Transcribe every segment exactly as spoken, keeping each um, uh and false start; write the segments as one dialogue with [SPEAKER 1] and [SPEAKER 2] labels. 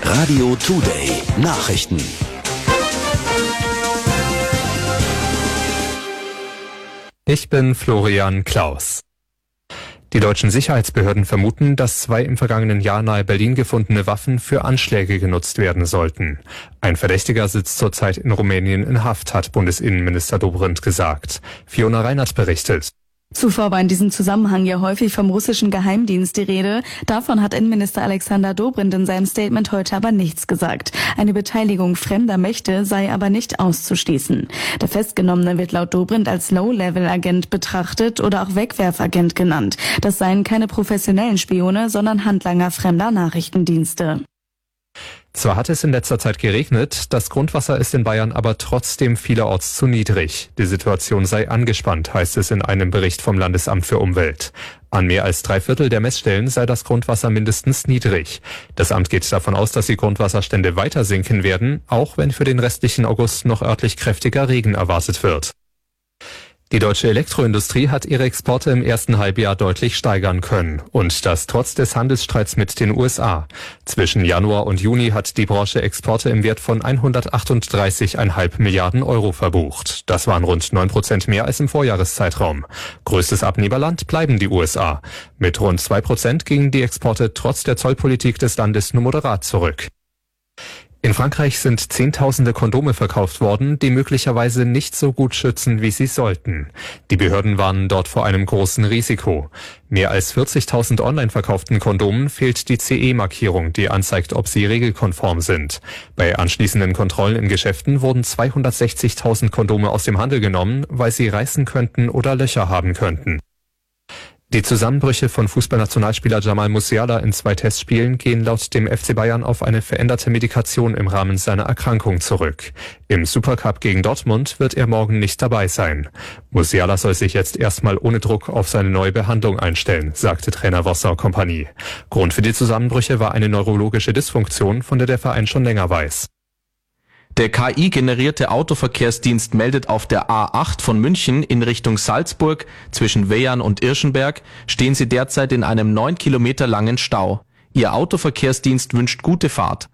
[SPEAKER 1] Radio Today Nachrichten.
[SPEAKER 2] Ich bin Florian Klaus. Die deutschen Sicherheitsbehörden vermuten, dass zwei im vergangenen Jahr nahe Berlin gefundene Waffen für Anschläge genutzt werden sollten. Ein Verdächtiger sitzt zurzeit in Rumänien in Haft, hat Bundesinnenminister Dobrindt gesagt. Fiona Reinert berichtet.
[SPEAKER 3] Zuvor war in diesem Zusammenhang ja häufig vom russischen Geheimdienst die Rede. Davon hat Innenminister Alexander Dobrindt in seinem Statement heute aber nichts gesagt. Eine Beteiligung fremder Mächte sei aber nicht auszuschließen. Der Festgenommene wird laut Dobrindt als Low-Level-Agent betrachtet oder auch Wegwerfagent genannt. Das seien keine professionellen Spione, sondern Handlanger fremder Nachrichtendienste.
[SPEAKER 2] Zwar hat es in letzter Zeit geregnet, das Grundwasser ist in Bayern aber trotzdem vielerorts zu niedrig. Die Situation sei angespannt, heißt es in einem Bericht vom Landesamt für Umwelt. An mehr als drei Viertel der Messstellen sei das Grundwasser mindestens niedrig. Das Amt geht davon aus, dass die Grundwasserstände weiter sinken werden, auch wenn für den restlichen August noch örtlich kräftiger Regen erwartet wird. Die deutsche Elektroindustrie hat ihre Exporte im ersten Halbjahr deutlich steigern können. Und das trotz des Handelsstreits mit den U S A. Zwischen Januar und Juni hat die Branche Exporte im Wert von hundertachtunddreißig Komma fünf Milliarden Euro verbucht. Das waren rund neun Prozent mehr als im Vorjahreszeitraum. Größtes Abnehmerland bleiben die U S A. Mit rund zwei Prozent gingen die Exporte trotz der Zollpolitik des Landes nur moderat zurück. In Frankreich sind Zehntausende Kondome verkauft worden, die möglicherweise nicht so gut schützen, wie sie sollten. Die Behörden warnen dort vor einem großen Risiko. Mehr als vierzigtausend online verkauften Kondomen fehlt die C E-Markierung, die anzeigt, ob sie regelkonform sind. Bei anschließenden Kontrollen in Geschäften wurden zweihundertsechzigtausend Kondome aus dem Handel genommen, weil sie reißen könnten oder Löcher haben könnten. Die Zusammenbrüche von Fußballnationalspieler Jamal Musiala in zwei Testspielen gehen laut dem F C Bayern auf eine veränderte Medikation im Rahmen seiner Erkrankung zurück. Im Supercup gegen Dortmund wird er morgen nicht dabei sein. Musiala soll sich jetzt erstmal ohne Druck auf seine neue Behandlung einstellen, sagte Trainer Vossa Kompanie. Grund für die Zusammenbrüche war eine neurologische Dysfunktion, von der der Verein schon länger weiß.
[SPEAKER 4] Der K I-generierte Autoverkehrsdienst meldet, auf der A acht von München in Richtung Salzburg zwischen Weyern und Irschenberg stehen sie derzeit in einem neun Kilometer langen Stau. Ihr Autoverkehrsdienst wünscht gute Fahrt.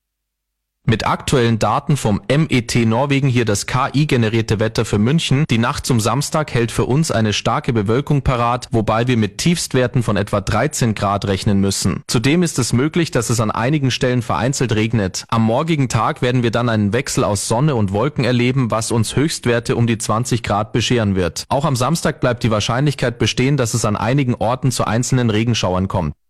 [SPEAKER 4] Mit aktuellen Daten vom M E T Norwegen hier das K I-generierte Wetter für München. Die Nacht zum Samstag hält für uns eine starke Bewölkung parat, wobei wir mit Tiefstwerten von etwa dreizehn Grad rechnen müssen. Zudem ist es möglich, dass es an einigen Stellen vereinzelt regnet. Am morgigen Tag werden wir dann einen Wechsel aus Sonne und Wolken erleben, was uns Höchstwerte um die zwanzig Grad bescheren wird. Auch am Samstag bleibt die Wahrscheinlichkeit bestehen, dass es an einigen Orten zu einzelnen Regenschauern kommt.